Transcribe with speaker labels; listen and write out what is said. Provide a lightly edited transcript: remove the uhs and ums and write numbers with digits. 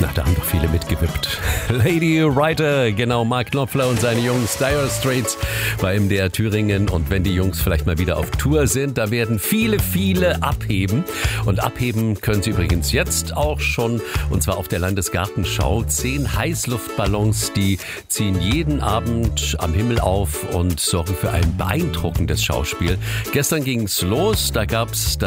Speaker 1: Na, da haben doch viele mitgewippt. Lady Writer, genau, Mark Knopfler und seine Jungs Dire Straits bei MDR Thüringen. Und wenn die Jungs vielleicht mal wieder auf Tour sind, da werden viele abheben. Und abheben können sie übrigens jetzt auch schon, und zwar auf der Landesgartenschau. 10 Heißluftballons, die ziehen jeden Abend am Himmel auf und sorgen für ein beeindruckendes Schauspiel. Gestern ging's los, da gab's